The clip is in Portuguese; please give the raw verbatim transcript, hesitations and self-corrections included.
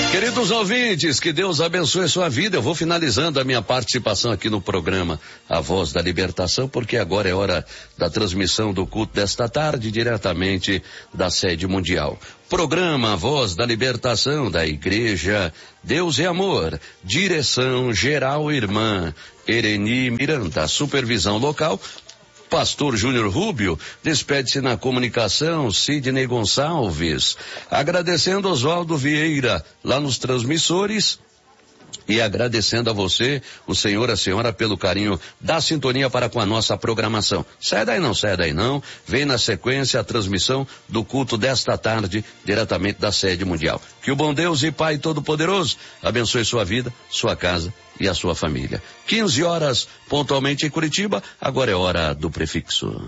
Queridos ouvintes, que Deus abençoe sua vida. Eu vou finalizando a minha participação aqui no programa A Voz da Libertação, porque agora é hora da transmissão do culto desta tarde, diretamente da sede mundial. Programa A Voz da Libertação da Igreja Deus é Amor. Direção geral irmã Ereni Miranda. Supervisão local Pastor Júnior Rubio. Despede-se na comunicação Sidney Gonçalves, agradecendo Oswaldo Vieira lá nos transmissores e agradecendo a você, o senhor, a senhora, pelo carinho da sintonia para com a nossa programação. Sai daí não, sai daí não, vem na sequência a transmissão do culto desta tarde, diretamente da sede mundial. Que o bom Deus e Pai Todo-Poderoso abençoe sua vida, sua casa e a sua família. quinze horas pontualmente em Curitiba, agora é hora do prefixo.